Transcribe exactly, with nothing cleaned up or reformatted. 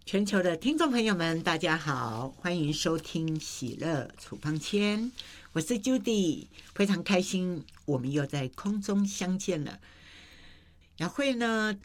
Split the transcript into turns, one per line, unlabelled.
全球的听众朋友们，大家好，欢迎收听喜乐处方签，我是 Judy， 非常开心，我们又在空中相见了。雅慧呢，